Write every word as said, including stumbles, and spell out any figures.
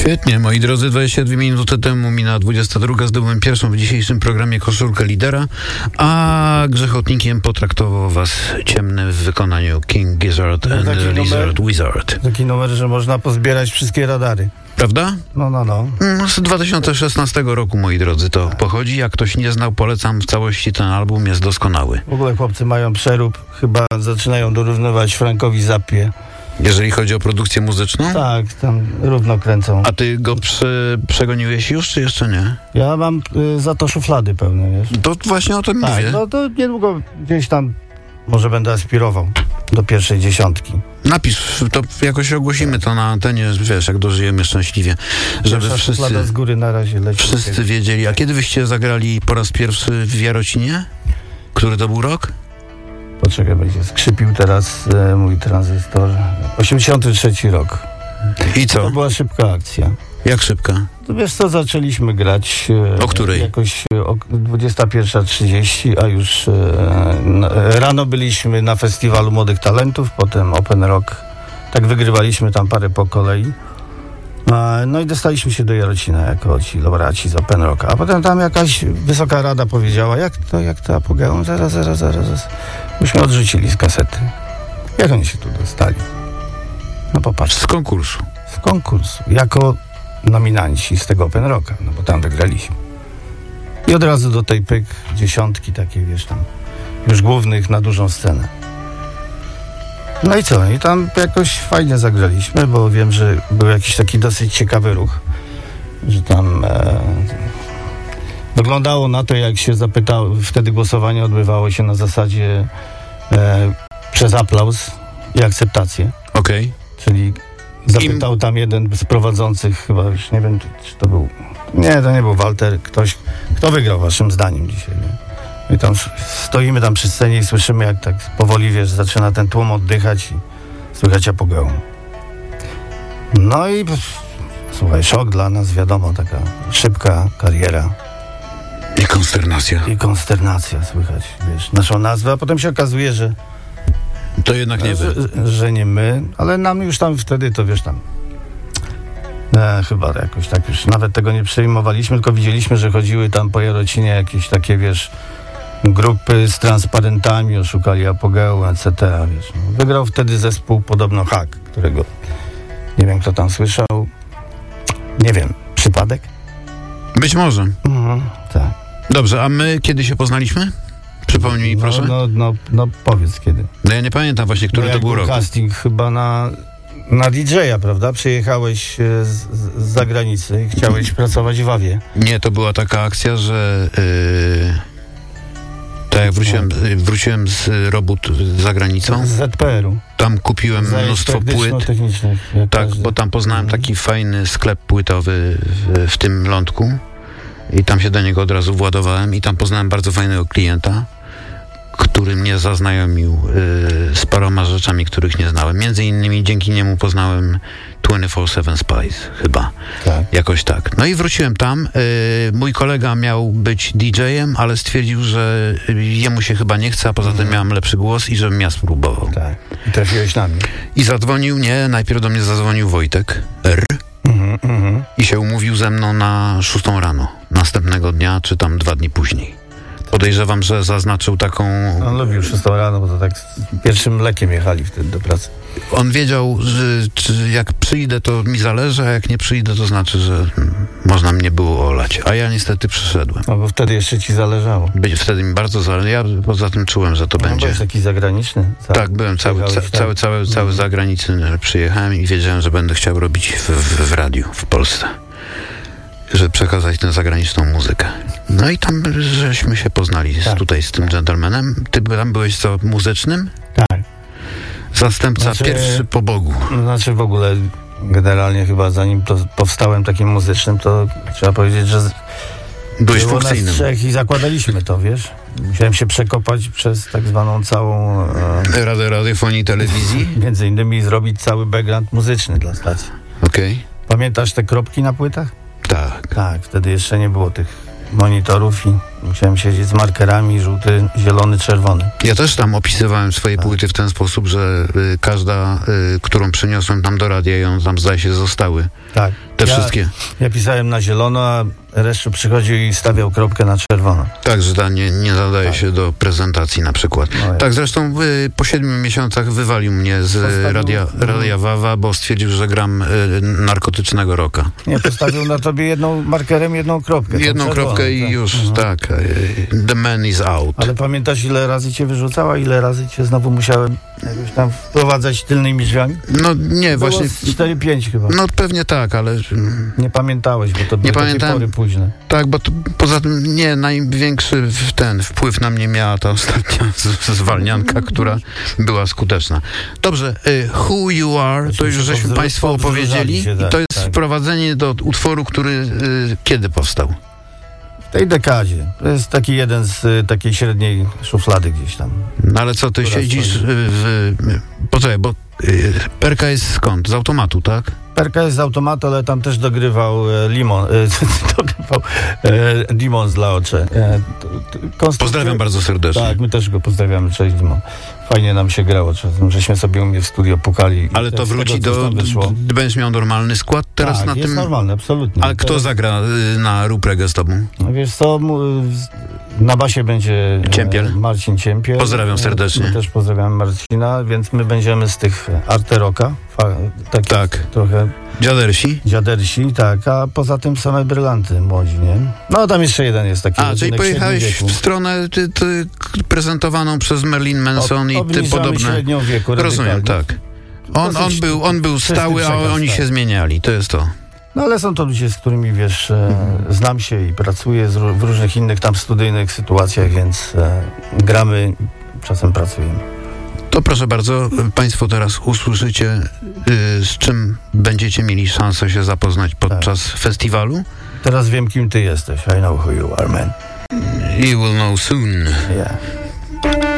Świetnie, moi drodzy, dwadzieścia dwie minuty temu minęła dwudziesta druga, zdobyłem pierwszą w dzisiejszym programie koszulkę lidera, a grzechotnikiem potraktował was ciemny w wykonaniu King Gizzard and Lizard Wizard. Taki numer, że można pozbierać wszystkie radary. Prawda? No, no, no. Z dwa tysiące szesnastego roku, moi drodzy, to pochodzi. Jak ktoś nie znał, polecam w całości, ten album jest doskonały. W ogóle chłopcy mają przerób, chyba zaczynają dorównywać Frankowi Zappie. Jeżeli chodzi o produkcję muzyczną? Tak, tam równo kręcą. A ty go przy, przegoniłeś już, czy jeszcze nie? Ja mam y, za to szuflady pełne, wiesz. To właśnie o tym tak, mówię. no to niedługo gdzieś tam może będę aspirował do pierwszej dziesiątki. Napisz, to jakoś ogłosimy to na antenie, wiesz, jak dożyjemy szczęśliwie, żeby Pierwsza szuflada wszyscy, z góry na razie leci. wszyscy wiedzieli. A kiedy wyście zagrali po raz pierwszy w Jarocinie? Który to był rok? Poczekaj, będzie skrzypił teraz e, mój tranzystor. osiemdziesiąty trzeci rok. I co? To była szybka akcja. Jak szybka? To wiesz co, zaczęliśmy grać... E, O której? Jakoś e, o dwudziesta pierwsza trzydzieści, a już e, n, e, rano byliśmy na Festiwalu Młodych Talentów, potem Open Rock. Tak wygrywaliśmy tam parę po kolei. E, no i dostaliśmy się do Jarocina jako ci laureaci z Open Rock. A potem tam jakaś wysoka rada powiedziała, jak to, jak to apogeum? Zaraz, zaraz, zaraz, zaraz. Myśmy odrzucili z kasety. Jak oni się tu dostali? No popatrz. Z konkursu. Z konkursu. Jako nominanci z tego Open Rocka, no bo tam wygraliśmy. I od razu do tej pyk dziesiątki takiej, wiesz, tam już głównych na dużą scenę. No i co? I tam jakoś fajnie zagraliśmy, bo wiem, że był jakiś taki dosyć ciekawy ruch, że tam e, wyglądało na to, jak się zapytało, wtedy głosowanie odbywało się na zasadzie e, przez aplauz i akceptację. Okej. Okay. Czyli zapytał tam jeden z prowadzących, chyba już nie wiem, czy to był... Nie, to nie był Walter. Ktoś, kto wygrał waszym zdaniem dzisiaj, nie? I tam stoimy tam przy scenie i słyszymy, jak tak powoli, wiesz, zaczyna ten tłum oddychać i słychać apogeum. No i słuchaj, szok dla nas, wiadomo, taka szybka kariera. I konsternacja. I konsternacja, słychać, wiesz, naszą nazwę, a potem się okazuje, że to jednak nie wy. Że, że nie my, ale nam już tam wtedy, to wiesz, tam e, chyba jakoś tak już nawet tego nie przejmowaliśmy, tylko widzieliśmy, że chodziły tam po Jarocinie jakieś takie, wiesz, grupy z transparentami, oszukali apogeum, et cetera. Wiesz, no. Wygrał wtedy zespół podobno Hak, którego nie wiem, kto tam słyszał. Nie wiem, przypadek? Być może. Mhm, tak. Dobrze, a my kiedy się poznaliśmy? Przypomnij mi, no, proszę. No, no, no powiedz kiedy. No ja nie pamiętam właśnie, który no, to był rok. Casting chyba na, na D J a, prawda? Przyjechałeś z, z zagranicy i chciałeś pracować w Awie. Nie, to była taka akcja, że yy, tak jak wróciłem, yy, wróciłem z robót za granicą. Z Z P R u. Tam kupiłem Zajęć mnóstwo płyt. Technicznych. Tak, każdy. bo tam poznałem mhm. taki fajny sklep płytowy w, w tym lądku. I tam się do niego od razu władowałem i tam poznałem bardzo fajnego klienta, który mnie zaznajomił y, z paroma rzeczami, których nie znałem. Między innymi dzięki niemu poznałem dwadzieścia cztery siedem Spice chyba. Tak. Jakoś tak. No i wróciłem tam. Y, mój kolega miał być D J em, ale stwierdził, że jemu się chyba nie chce, a poza tym miałem lepszy głos i żebym ja spróbował. Tak. I trafiłeś na mnie. I zadzwonił, nie, najpierw do mnie zadzwonił Wojtek R. Mhm, mhm. I się umówił ze mną na szóstą rano. Następnego dnia, czy tam dwa dni później. Podejrzewam, że zaznaczył taką... On lubił szóstą rano, bo to tak z pierwszym mlekiem jechali wtedy do pracy. On wiedział, że czy jak przyjdę, to mi zależy, a jak nie przyjdę, to znaczy, że można mnie było olać. A ja niestety przyszedłem. No bo wtedy jeszcze ci zależało. By, wtedy mi bardzo zależało. Ja poza tym czułem, że to no, będzie... Byłeś taki zagraniczny? Tak, tak byłem cały, ca, cały, cały, cały, cały z zagranicy przyjechałem i wiedziałem, że będę chciał robić w, w, w radiu w Polsce. Żeby przekazać tę zagraniczną muzykę. No i tam żeśmy się poznali tak, z, tutaj z tym tak. gentlemanem. Ty tam byłeś co, muzycznym? Tak. Zastępca znaczy, pierwszy po Bogu. Znaczy w ogóle generalnie chyba zanim to powstałem takim muzycznym, to trzeba powiedzieć, że byłeś było funkcyjnym. Nas trzech i zakładaliśmy to, wiesz? Musiałem się przekopać przez tak zwaną całą... E, Radę radiofonii i telewizji? Między innymi zrobić cały background muzyczny dla stacji. Okej. Okay. Pamiętasz te kropki na płytach? Tak. Tak, wtedy jeszcze nie było tych monitorów i Musiałem siedzieć z markerami, żółty, zielony, czerwony. Ja też tam opisywałem swoje płyty w ten sposób, że y, każda, y, którą przyniosłem tam do radia, i on tam zdaje się zostały. Tak. Te ja, wszystkie. Ja pisałem na zielono, a resztę przychodził i stawiał kropkę na czerwono. Tak, że ta nie, nie nadaje Tak. się do prezentacji na przykład. No ja. Tak, zresztą y, po siedmiu miesiącach wywalił mnie z Postawił- radia, radia Wawa, bo stwierdził, że gram y, narkotycznego rocka. Nie, postawił na tobie jedną markerem jedną kropkę. tą Jedną czerwoną, kropkę i tak. już, Mhm. tak. y, The man is out. Ale pamiętasz, ile razy cię wyrzucała, ile razy cię znowu musiałem jakoś tam wprowadzać tylnymi drzwiami? No nie, Było właśnie... z cztery pięć chyba. No pewnie tak, ale... mm, Nie pamiętałeś, bo to były takie pamiętałem. pory późne. Tak, bo to, poza tym nie, największy w- ten wpływ na mnie miała ta ostatnia z- zwalnianka, która była skuteczna. Dobrze, y, Who You Are, to już żeśmy Powzru- Państwo powzruszali opowiedzieli. się, I tak, to jest tak. wprowadzenie do utworu, który y, kiedy powstał? W tej dekadzie. To jest taki jeden z y, takiej średniej szuflady gdzieś tam. No ale co, ty Która siedzisz stoi? y, w... y, Poczekaj, bo y, Perka jest skąd? Z automatu, tak? Perka jest z automatu, ale tam też dogrywał e, Limon, e, dogrywał e, Dimon z Laocze. E, to- to- konstrukcja- Pozdrawiam bardzo serdecznie. Tak, my też go pozdrawiamy, cześć Dimon. Fajnie nam się grało czasem, żeśmy sobie u mnie w studio pukali. i Ale to z tego, wróci coś do... tam wyszło. d- Będziesz miał normalny skład teraz tak, na jest tym... normalne, absolutnie. Ale kto Teraz- zagra y, na Rupregę z tobą? No wiesz co, mu- z- na basie będzie e, Ciempiel. Marcin Ciempiel. Pozdrawiam E, serdecznie. My też pozdrawiamy Marcina, więc my będziemy z tych arteroka, fa- takie Tak. trochę Dziadersi? dziadersi, tak, a poza tym same brylanty młodzi, nie? No tam jeszcze jeden jest taki. A, czyli rodzynek pojechałeś średnim w wieku. stronę ty, ty, k- prezentowaną przez Marilyn Manson Ob- i ty obniżamy podobne. średnią wieku Rozumiem, radykalnie. tak. On, on, Dosyć był, on był czysty stały, a przekaz, oni tak. się zmieniali. To jest to. No ale są to ludzie, z którymi, wiesz, e, Mhm. znam się i pracuję z, ró- w różnych innych tam studyjnych sytuacjach, więc e, gramy, czasem pracujemy. To proszę bardzo, Państwo teraz usłyszycie, y, z czym będziecie mieli szansę się zapoznać podczas festiwalu. Teraz wiem, kim ty jesteś. I know who you are, man. You will know soon. Yeah.